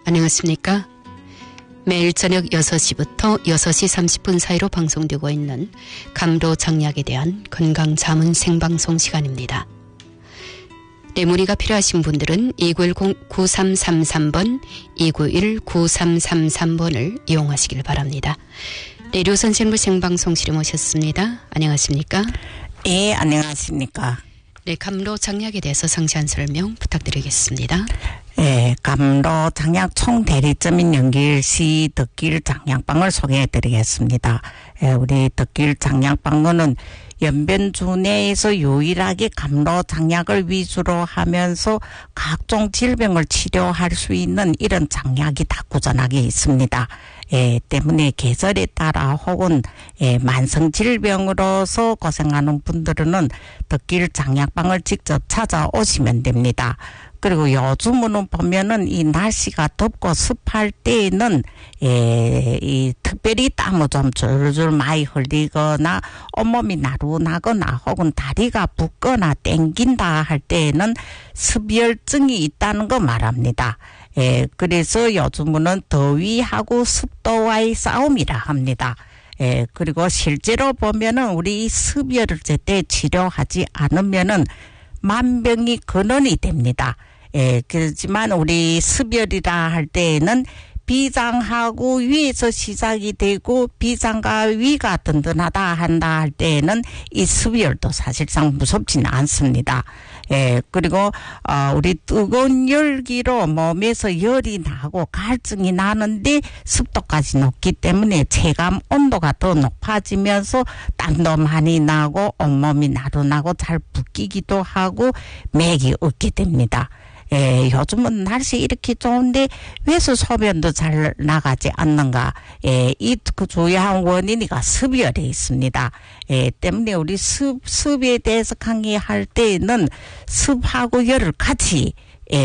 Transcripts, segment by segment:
안녕하십니까? 매일 저녁 6시부터 6시 30분 사이로 방송되고 있는 감로정약에 대한 건강자문 생방송 시간입니다. 뇌문의가 필요하신 분들은 290-9333번, 291-9333번을 이용하시길 바랍니다. 내료 선생님을 생방송실에 모셨습니다. 안녕하십니까? 예, 안녕하십니까? 네, 감로정약에 대해서 상세한 설명 부탁드리겠습니다. 예, 감로장약 총대리점인 연길시 덕길 장약방을 소개해드리겠습니다. 예, 우리 덕길 장약방은 연변주 내에서 유일하게 감로장약을 위주로 하면서 각종 질병을 치료할 수 있는 이런 장약이 다구전하게 있습니다. 때문에 계절에 따라 혹은 만성 질병으로서 고생하는 분들은 덕길 장약방을 직접 찾아오시면 됩니다. 그리고 요즘은 보면은 이 날씨가 덥고 습할 때에는 이 특별히 땀을 좀 줄줄 많이 흘리거나 온몸이 나른하거나 혹은 다리가 붓거나 땡긴다 할 때에는 습열증이 있다는 거 말합니다. 그래서 요즘은 더위하고 습도와의 싸움이라 합니다. 그리고 실제로 보면은 우리 습열을 제때 치료하지 않으면은 만병이 근원이 됩니다. 그렇지만 우리 습열이라 할 때에는 비장하고 위에서 시작이 되고 비장과 위가 든든하다 한다 할 때에는 이 습열도 사실상 무섭지는 않습니다. 그리고 우리 뜨거운 열기로 몸에서 열이 나고 갈증이 나는데 습도까지 높기 때문에 체감 온도가 더 높아지면서 땀도 많이 나고 온몸이 나른하고 잘 붓기기도 하고 맥이 없게 됩니다. 요즘은 날씨 이렇게 좋은데 왜 소변도 잘 나가지 않는가? 이 주요한 원인이가 습열에 있습니다. 때문에 우리 습에 대해서 강의할 때에는 습하고 열을 같이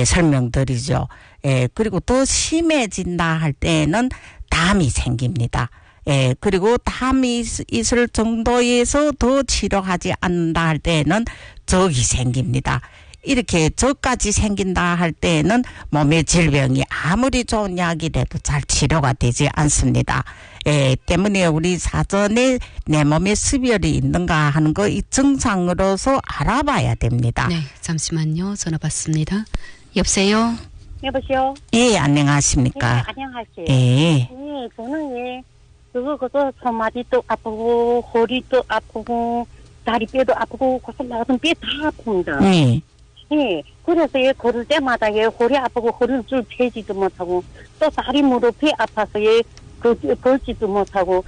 설명드리죠. 그리고 더 심해진다 할 때에는 담이 생깁니다. 그리고 담이 있을 정도에서 더 치료하지 않는다 할 때에는 적이 생깁니다. 이렇게 저까지 생긴다 할 때에는 몸의 질병이 아무리 좋은 약이라도 잘 치료가 되지 않습니다. 때문에 우리 사전에 내 몸에 습열이 있는가 하는 거 이 증상으로서 알아봐야 됩니다. 네, 잠시만요. 전화 받습니다. 여보세요? 여보세요? 예, 안녕하십니까? 네, 안녕하세요. 예. 네, 저는 그거 손마디도 아프고 허리도 아프고 다리뼈도 아프고 고슴도치 뼈 다 아픕니다. 네. 예, 그래서 걸을 때마다 허리 아프고 허리를 쭉 펴지도 못하고 또 다리 무릎이 아파서 걷지도 못하고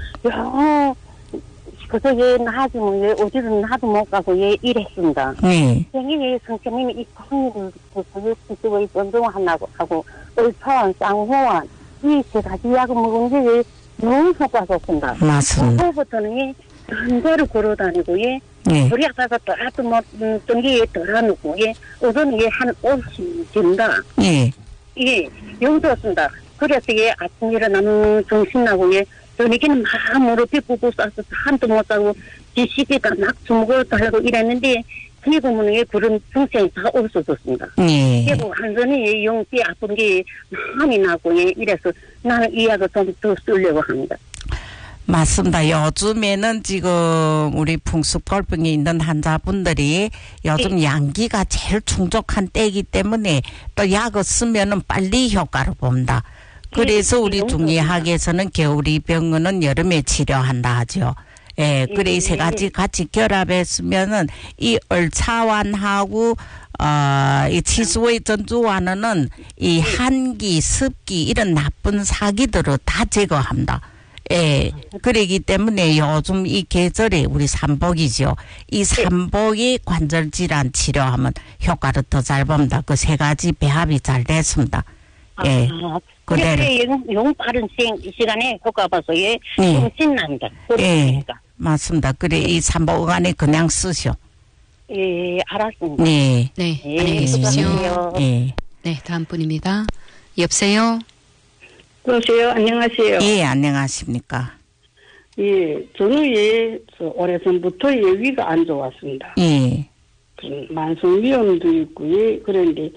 그래서 나중에 어디든 나도 못 가고 이랬습니다. 생일에 선생님이 이 강의를 그거 운동하려고 하고 을파원 쌍호원 이 세 가지 약을 먹은 게 너무 효과가 없습니다. 맞습니다. 그부터는 한자를 걸어다니고 허리 아파서 또 뭐 등기에 덜어놓고 우선 한 50 된다. 예, 영도였습니다. 그래서 아침 일어나면 정신나고 저녁에는 막 무릎이 붓고 싸서 한도 못 자고 지식이다 막 주먹을 달라고 이랬는데 지금은 그런 증상이 다 없어졌습니다. 그리고 완전히 용기 아픈 게 많이 나고 이래서 나는 이 약을 좀 더 쓰려고 합니다. 맞습니다. 요즘에는 지금 우리 풍습골병이 있는 환자분들이 요즘 양기가 제일 충족한 때이기 때문에 또 약을 쓰면은 빨리 효과를 봅니다. 그래서 우리 중의학에서는 겨울이 병은 여름에 치료한다 하죠. 그래 이 세 가지 같이 결합했으면은 이 얼차환하고 이 치수의 전주환은 이 한기, 습기 이런 나쁜 사기들을 다 제거합니다. 그러기 때문에 요즘 이 계절에 우리 삼복이죠. 이 삼복이 관절 질환 치료하면 효과를 더 잘 봅니다. 그 세 가지 배합이 잘 됐습니다. 그래서 용 빠른 시간에 효과 봐서 좀 신납니다. 맞습니다. 그래 이 삼복 안에 그냥 쓰시오. 알았습니다. 네, 안녕히 계십시오. 네, 다음 분입니다. 여보세요? 여보세요. 안녕하세요. 예, 안녕하십니까? 예, 저는 오래전부터 위가 안 좋았습니다. 예. 만성위염도 있고, 그런데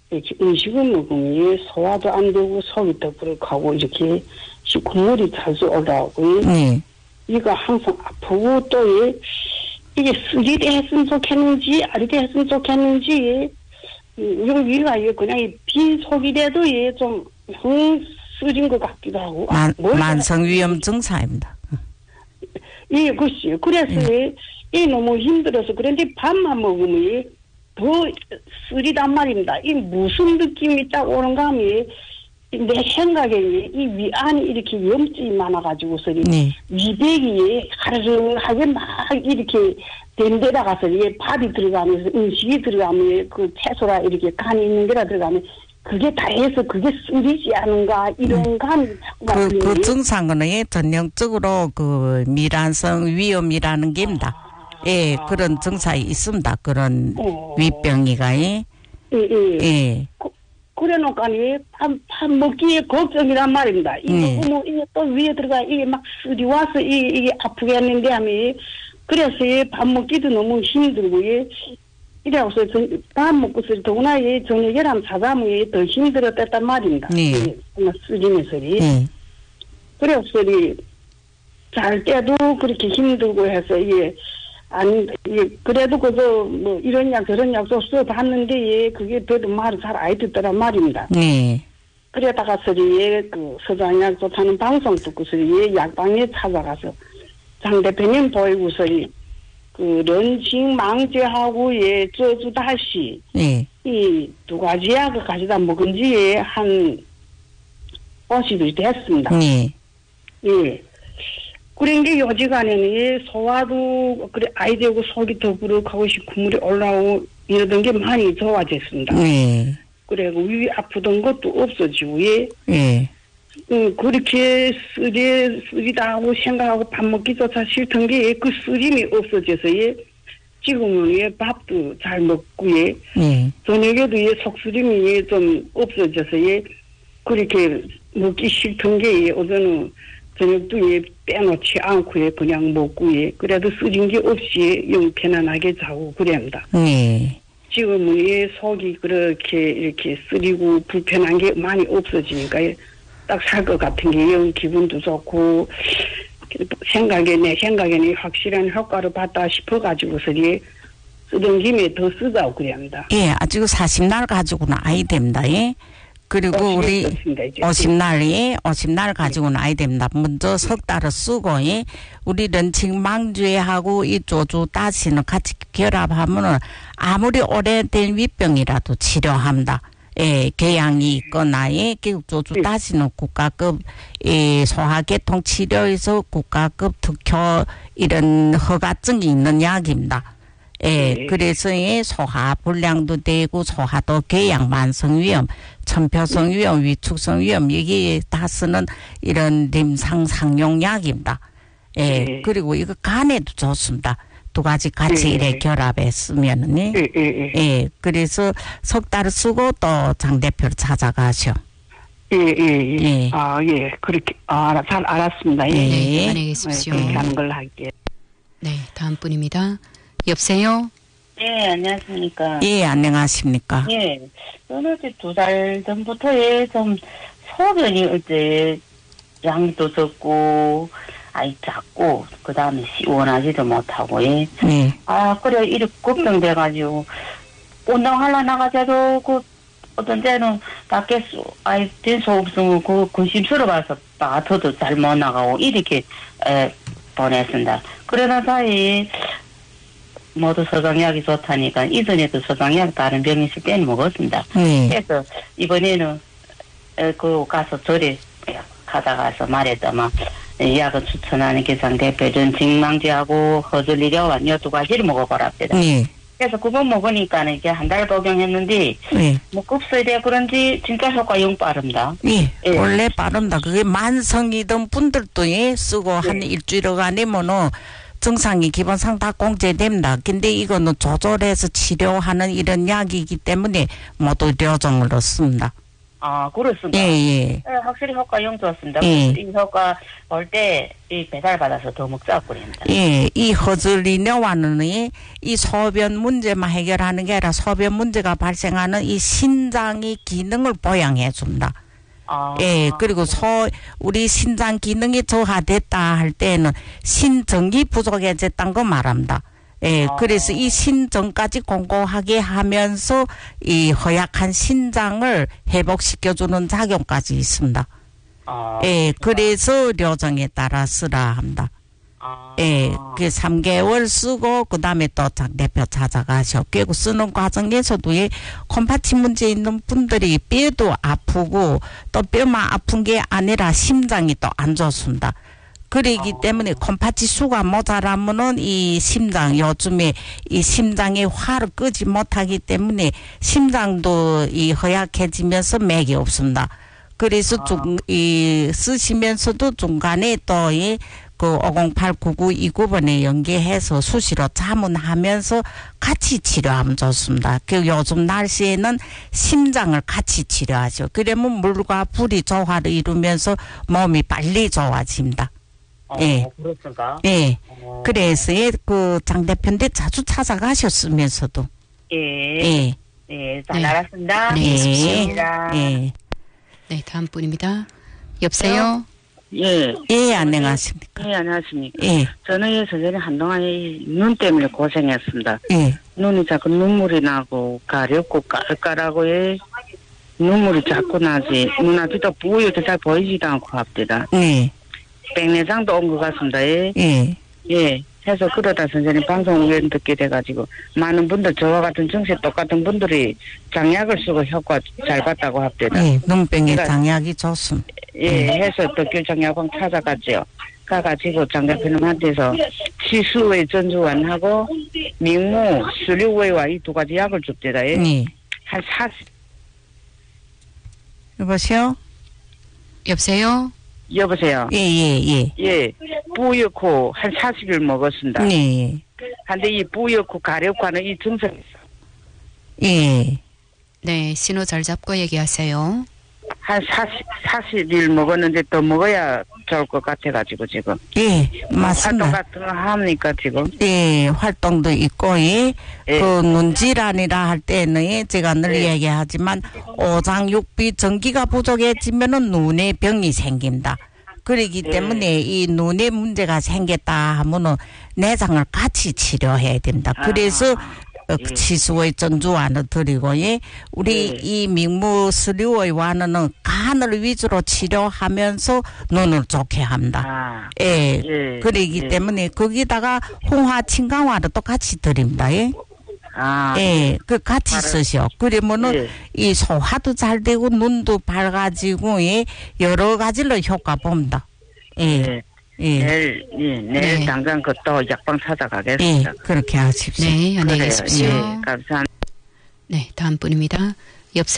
이렇게 음식을 먹으면 소화도 안 되고 속이 더부룩하고 이렇게 국물이 자주 올라오고 이거 항상 아프고 또 이게 쓰리대 했으면 좋겠는지 아리대 했으면 좋겠는지 여기가 그냥 빈 속이 돼도 좀 쓰린 것 같기도 하고 만성 위염 증상입니다. 예, 그렇지. 그래서 이 너무 힘들어서 그런데 밥만 먹으면 더 쓰리단 말입니다. 이 무슨 느낌이 딱 오는가 하면 내 생각에 이 위안이 이렇게 염증이 많아가지고서 위백이 가르르하게 막 이렇게 된 데다가서 밥이 들어가면서 음식이 들어가면 그 채소라 이렇게 간이 있는 데라 들어가면 그게 다 해서 그게 쓰리지 않은가 이런 감이 자꾸 그 증상은 전형적으로 그 미란성 위염이라는 게입니다. 예, 그런 증상이 있습니다. 그런 위병이가. 예. 그래놓고니 밥 먹기에 걱정이란 말입니다. 이거 이게 또 위에 들어가 이게 막 쓰리 와서 이게 아프게 했는데 하면 그래서 밥 먹기도 너무 힘들고 이래서 밥 먹고 더구나 저녁에랑 자자면 더 힘들었단 말입니다. 정말 쓰리면서 그래서 잘 때도 그렇게 힘들고 해서 그래도 그저 뭐 이런 약 저런 약도 써봤는데 그게 그래도 말을 잘 안 듣더란 말입니다. 그러다가 그 서장약 좋다는 방송 듣고 약방에 찾아가서 장 대표님 보이고서 그 런칭 망제하고 저주다시 이 두 가지 약을 가져다 먹은 지 한 50일이 됐습니다. 예. 그런 게 여지간에는 소화도 그래 아이 되고 속이 더부룩하고 국물이 올라오고 이러던 게 많이 좋아졌습니다. 그리고 위 아프던 것도 없어지고 그렇게 쓰리다 하고 생각하고 밥 먹기조차 싫던 게 그 쓰림이 없어져서 지금은 밥도 잘 먹고 저녁에도 속쓰림이 좀 없어져서 그렇게 먹기 싫던 게 어제는 저녁도 빼놓지 않고 그냥 먹고 그래도 쓰린 게 없이 영 편안하게 자고 그래합니다. 지금은 속이 그렇게 이렇게 쓰리고 불편한 게 많이 없어지니까 딱 살 것 같은 게 영 기분도 좋고 내 생각에는 확실한 효과를 봤다 싶어가지고서 쓰던 김에 더 쓰자고 그래합니다. 예, 아직 40날 가지고는 아이 됩니다. 그리고 우리 50날 가지고는 아이 됩니다. 먼저 석 달을 쓰고 우리 런칭망주하고 이 조주 따시는 같이 결합하면은 아무리 오래된 위병이라도 치료합니다. 궤양이 있거나 조주 따시는 국가급 소화계통 치료에서 국가급 특효 이런 허가증이 있는 약입니다. 그래서 소화 불량도 되고 소화도 궤양 만성위염 천표성 위염 위축성 위염 이게 다 쓰는 이런 림상 상용약입니다. 그리고 이거 간에도 좋습니다. 두 가지 같이 이래 결합해 쓰면은 그래서 석 달을 쓰고 또 장 대표를 찾아가셔. 그렇게 잘 알았습니다. 안녕히 계십시오. 하는 걸 할게요. 네, 다음 분입니다. 여보세요? 네, 안녕하십니까. 예, 안녕하십니까. 예, 저는 2달 전부터 좀 소변이 어째 양도 적고, 작고, 그 다음에 시원하지도 못하고, 그래, 이렇게 걱정돼가지고, 운동하려 나가자도, 어떤 때는 밖에서, 된소 없으면 근심스러워서 마트도 잘 못 나가고, 이렇게, 보냈습니다. 그러는 사이에, 모두 서장약이 좋다니까 이전에도 서장약 다른 병이 있을 때는 먹었습니다. 그래서 이번에는 가서 절에 가다가서 말했더만 약을 추천하는 기상 대표 런칭망제하고 허즐리려와 이 두 가지를 먹어보랍니다. 그래서 그거 먹으니까는 이제 한 달 복용했는데 뭐 급수에 그런지 진짜 효과 영 빠릅니다. 원래 빠릅니다. 그게 만성이던 분들도 쓰고 한 일주일간이면은 증상이 기본상 다 공제됩니다. 근데 이거는 조절해서 치료하는 이런 약이기 때문에 모두 요정을 넣습니다. 아, 그렇습니다. 예, 예. 네, 확실히 효과 영 좋았습니다. 예. 이 효과 볼 때, 이 배달받아서 더 먹자고 그럽니다. 예, 이 허즐리뇨와는 이 소변 문제만 해결하는 게 아니라 소변 문제가 발생하는 이 신장의 기능을 보양해 줍니다. 아. 예, 그리고 우리 신장 기능이 저하됐다 할 때는 신정이 부족해졌다는 거 말합니다. 예, 그래서 이 신정까지 공고하게 하면서 이 허약한 신장을 회복시켜주는 작용까지 있습니다. 예, 그래서 료정에 따라 쓰라 합니다. 예, 그 3개월 쓰고 그다음에 또 장 대표 찾아가셔. 그리고 쓰는 과정에서도 콤파치 문제 있는 분들이 뼈도 아프고 또 뼈만 아픈 게 아니라 심장이 또 안 좋습니다. 그러기 때문에 콤파치 수가 모자라면은 이 심장 요즘에 이 심장의 화를 끄지 못하기 때문에 심장도 이 허약해지면서 맥이 없습니다. 그래서 쓰시면서도 중간에 또 그 508-9929번에 연계해서 수시로 자문하면서 같이 치료하면 좋습니다. 그 요즘 날씨에는 심장을 같이 치료하죠. 그러면 물과 불이 조화를 이루면서 몸이 빨리 좋아집니다. 예. 그렇습니까? 예. 그래서 그 장 대표인데 자주 찾아가셨으면서도. 예. 예. 예, 잘 알았습니다. 네, 감사합니다. 예. 네, 다음 분입니다. 여보세요? 예. 예, 안녕하십니까. 예, 안녕하십니까. 예. 저는 선생님 한동안 눈 때문에 고생했습니다. 예. 눈이 자꾸 눈물이 나고 가렵고 깔깔하고 눈물이 자꾸 나지. 눈앞이 뿌옇게 잘 보이지도 않고 합니다. 예. 백내장도 온 것 같습니다. 예. 예. 예. 해서 그러다 선생님 방송을 듣게 돼가지고 많은 분들 저와 같은 정세 똑같은 분들이 장약을 쓰고 효과 잘 봤다고 합니다. 예. 눈병에 장약이 좋습니다. 예. 해서 덕길 장약방 찾아갔죠. 가가지고 장 대표님한테서 치수의 전주환하고 민무 수류웨이와 이 두 가지 약을 줍니다. 예. 예. 한 40. 여보세요? 여보세요? 여보세요. 예. 예. 뿌옇고 한 40일 먹었습니다. 예. 근데 이 뿌옇고 가렵고 하는 이 증상. 예. 네, 신호 잘 잡고 얘기하세요. 한 40일 먹었는데 또 먹어야 좋을 것 같아가지고 지금. 예, 맞습니다. 활동 같은 거 합니까 지금? 예, 활동도 있고, 예. 그 눈질환이라 할 때는 제가 늘 예. 얘기하지만 오장육비 전기가 부족해지면은 눈에 병이 생긴다. 그러기 때문에 이 눈에 문제가 생겼다 하면은 내장을 같이 치료해야 된다. 그래서 치수의 전주환을 드리고, 우리 이 민무스류의 환은 간을 위주로 치료하면서 눈을 좋게 합니다. 예. 그러기 때문에 거기다가 홍화清강화를 또 같이 드립니다. 예. 그 같이 쓰셔. 그러면은 이 소화도 잘 되고 눈도 밝아지고, 여러 가지로 효과 봅니다. 예. 내일 당장 그또 약방 찾아가겠습니다. 예, 그렇게 하십시오. 네, 안녕히 계십시오. 감사합니다. 네, 다음 분입니다.